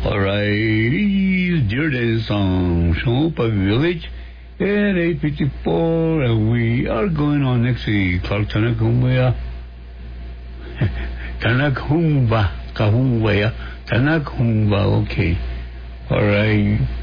Alright, dear Daily Song, Shompa Village at 8:54, and we are going on next week. Clark Tanakumbaya. Tanakumba, Kahumbaya, Tanakumba, okay. Alright.